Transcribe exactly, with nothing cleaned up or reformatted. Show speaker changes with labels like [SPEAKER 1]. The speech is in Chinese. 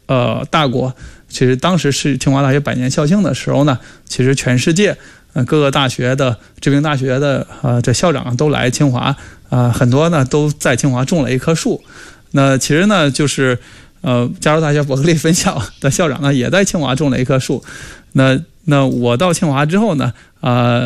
[SPEAKER 1] 呃大国，其实当时是清华大学百年校庆的时候呢，其实全世界呃各个大学的知名大学的呃这校长都来清华，啊、呃、很多呢都在清华种了一棵树。那其实呢就是呃加州大学伯克利分校的校长呢也在清华种了一棵树。那那我到清华之后呢，啊、呃。